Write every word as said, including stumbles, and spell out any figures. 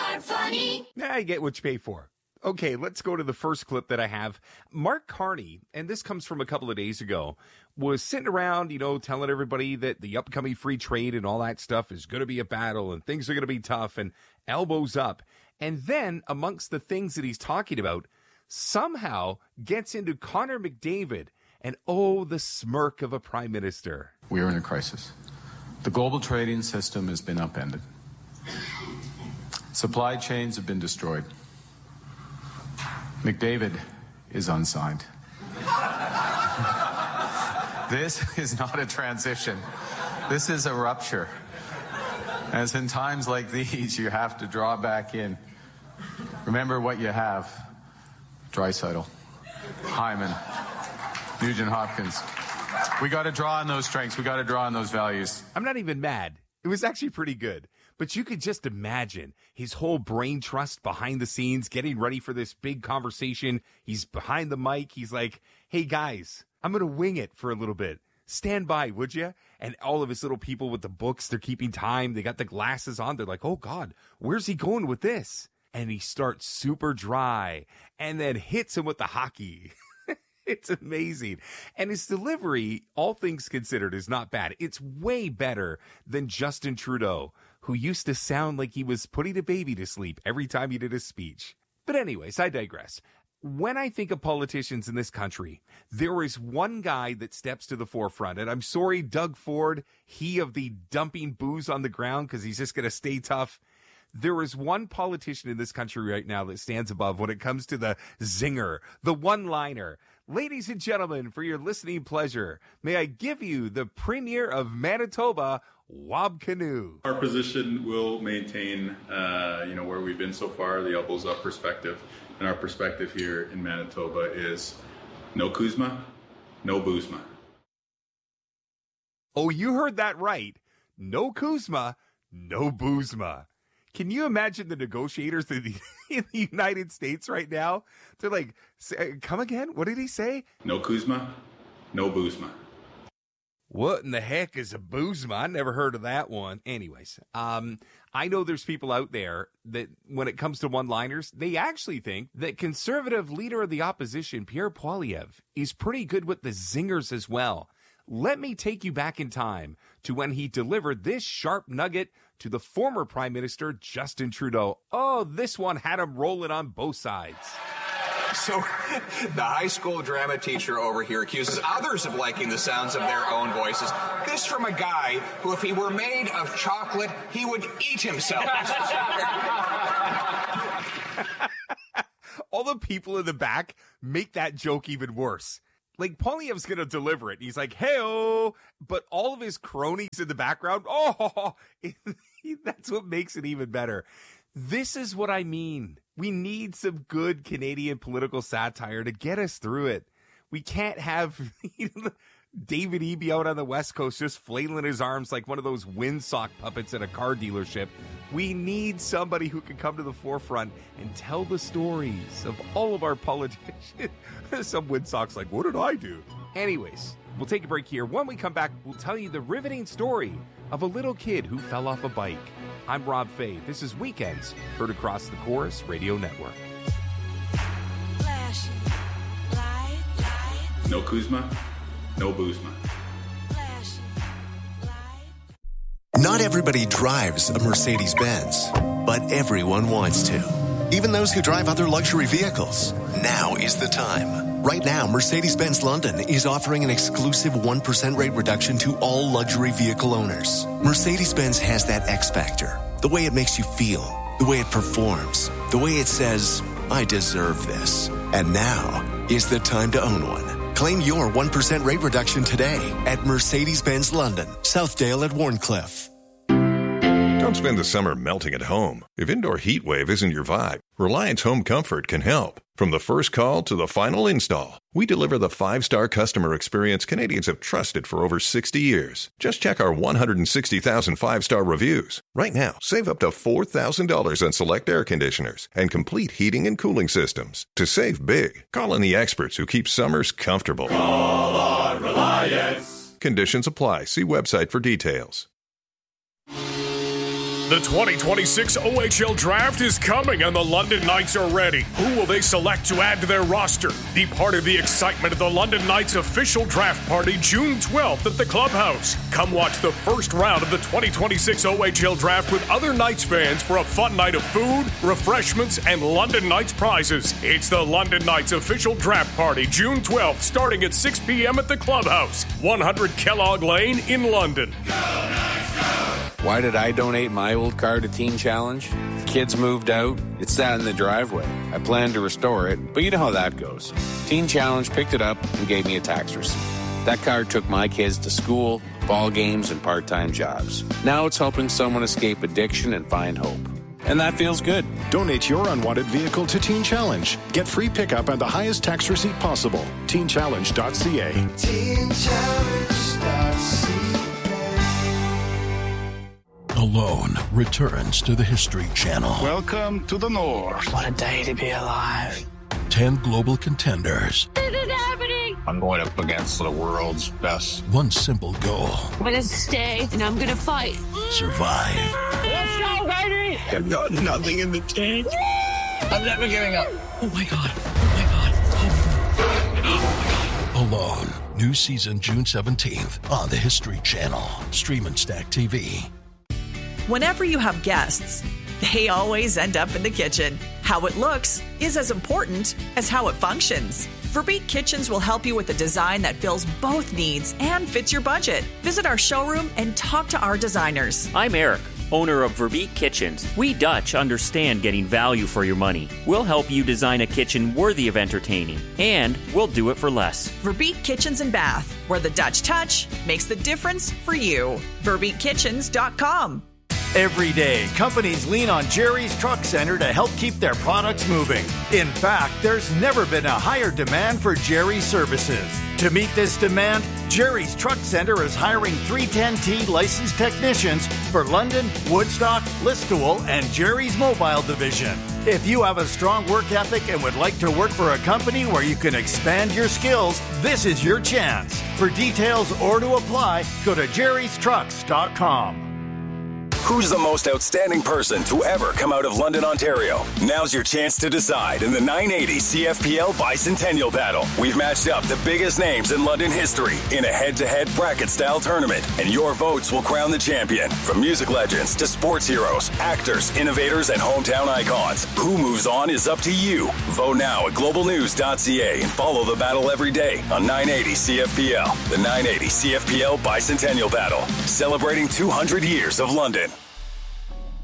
are funny. I get what you pay for. Okay, let's go to the first clip that I have. Mark Carney, and this comes from a couple of days ago, was sitting around, you know, telling everybody that the upcoming free trade and all that stuff is going to be a battle and things are going to be tough and elbows up. And then, amongst the things that he's talking about, somehow gets into Connor McDavid and, oh, the smirk of a prime minister. We are in a crisis. The global trading system has been upended. Supply chains have been destroyed. McDavid is unsigned. This is not a transition. This is a rupture. As in times like these, you have to draw back in. Remember what you have. Draisaitl, Hyman, Nugent Hopkins. We got to draw on those strengths. We got to draw on those values. I'm not even mad. It was actually pretty good. But you could just imagine his whole brain trust behind the scenes, getting ready for this big conversation. He's behind the mic. He's like, hey, guys, I'm going to wing it for a little bit. Stand by, would you? And all of his little people with the books, they're keeping time. They got the glasses on. They're like, oh, God, where's he going with this? And he starts super dry and then hits him with the hockey. It's amazing. And his delivery, all things considered, is not bad. It's way better than Justin Trudeau, who used to sound like he was putting a baby to sleep every time he did a speech. But anyways, I digress. When I think of politicians in this country, there is one guy that steps to the forefront. And I'm sorry, Doug Ford, he of the dumping booze on the ground because he's just going to stay tough. There is one politician in this country right now that stands above when it comes to the zinger, the one-liner. Ladies and gentlemen, for your listening pleasure, may I give you the Premier of Manitoba, Wab Kinew. Our position will maintain, uh, you know, where we've been so far, the elbows up perspective. And our perspective here in Manitoba is no Kuzma, no Boozma. Oh, you heard that right. No Kuzma, no Boozma. Can you imagine the negotiators in the, in the United States right now? They're like, come again? What did he say? No Kuzma, no Boozma. What in the heck is a Boozma? I never heard of that one. Anyways, um, I know there's people out there that when it comes to one-liners, they actually think that conservative leader of the opposition, Pierre Poilievre, is pretty good with the zingers as well. Let me take you back in time to when he delivered this sharp nugget to the former Prime Minister, Justin Trudeau. Oh, this one had him rolling on both sides. So the high school drama teacher over here accuses others of liking the sounds of their own voices. This from a guy who, if he were made of chocolate, he would eat himself. All the people in the back make that joke even worse. Like, Poilievre's going to deliver it. He's like, hey-oh, but all of his cronies in the background, oh, that's what makes it even better. This is what I mean. We need some good Canadian political satire to get us through it. We can't have David Eby out on the West Coast just flailing his arms like one of those windsock puppets at a car dealership. We need somebody who can come to the forefront and tell the stories of all of our politicians. Some windsocks like, what did I do? Anyways, we'll take a break here. When we come back, we'll tell you the riveting story of a little kid who fell off a bike. I'm Rob Fay. This is Weekends, heard across the Chorus Radio Network. Flashing lights, lights. No Kuzma, no Boozma. Flashing lights. Not everybody drives a Mercedes-Benz, but everyone wants to. Even those who drive other luxury vehicles. Now is the time. Right now, Mercedes-Benz London is offering an exclusive one percent rate reduction to all luxury vehicle owners. Mercedes-Benz has that X factor. The way it makes you feel. The way it performs. The way it says, I deserve this. And now is the time to own one. Claim your one percent rate reduction today at Mercedes-Benz London, Southdale at Warncliffe. Don't spend the summer melting at home. If indoor heat wave isn't your vibe, Reliance Home Comfort can help. From the first call to the final install, we deliver the five-star customer experience Canadians have trusted for over sixty years. Just check our one hundred sixty thousand five-star reviews. Right now, save up to four thousand dollars on select air conditioners and complete heating and cooling systems. To save big, call in the experts who keep summers comfortable. Call on Reliance. Conditions apply. See website for details. The twenty twenty-six O H L Draft is coming and the London Knights are ready. Who will they select to add to their roster? Be part of the excitement of the London Knights official draft party June twelfth at the Clubhouse. Come watch the first round of the twenty twenty-six O H L Draft with other Knights fans for a fun night of food, refreshments, and London Knights prizes. It's the London Knights official draft party June twelfth starting at six p.m. at the Clubhouse, one hundred Kellogg Lane in London. Why did I donate my old car to Teen Challenge? The kids moved out. It sat in the driveway. I planned to restore it, but you know how that goes. Teen Challenge picked it up and gave me a tax receipt. That car took my kids to school, ball games, and part-time jobs. Now it's helping someone escape addiction and find hope. And that feels good. Donate your unwanted vehicle to Teen Challenge. Get free pickup and the highest tax receipt possible. teen challenge dot c a. teen challenge dot c a. Alone returns to the History Channel. Welcome to the North. What a day to be alive. Ten global contenders. This is happening. I'm going up against the world's best. One simple goal. I'm going to stay and I'm going to fight. Survive. Let's go, baby. I've got nothing in the tank. I'm never giving up. Oh my God. Oh my God. Oh. Oh my God. Alone. New season June seventeenth on the History Channel. Stream and Stack T V. Whenever you have guests, they always end up in the kitchen. How it looks is as important as how it functions. Verbeek Kitchens will help you with a design that fills both needs and fits your budget. Visit our showroom and talk to our designers. I'm Eric, owner of Verbeek Kitchens. We Dutch understand getting value for your money. We'll help you design a kitchen worthy of entertaining, and we'll do it for less. Verbeek Kitchens and Bath, where the Dutch touch makes the difference for you. verbeek kitchens dot com. Every day, companies lean on Jerry's Truck Center to help keep their products moving. In fact, there's never been a higher demand for Jerry's services. To meet this demand, Jerry's Truck Center is hiring three ten T licensed technicians for London, Woodstock, Listowel, and Jerry's Mobile Division. If you have a strong work ethic and would like to work for a company where you can expand your skills, this is your chance. For details or to apply, go to jerrys trucks dot com. Who's the most outstanding person to ever come out of London, Ontario? Now's your chance to decide in the nine eighty C F P L Bicentennial Battle. We've matched up the biggest names in London history in a head-to-head bracket-style tournament, and your votes will crown the champion. From music legends to sports heroes, actors, innovators, and hometown icons, who moves on is up to you. Vote now at global news dot c a and follow the battle every day on nine eighty C F P L. The nine eighty C F P L Bicentennial Battle, celebrating two hundred years of London.